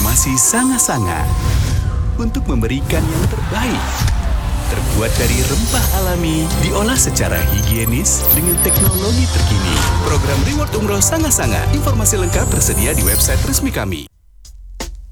Informasi Sanga-Sanga untuk memberikan yang terbaik. Terbuat dari rempah alami, diolah secara higienis dengan teknologi terkini. Program Reward Umroh Sanga-Sanga. Informasi lengkap tersedia di website resmi kami.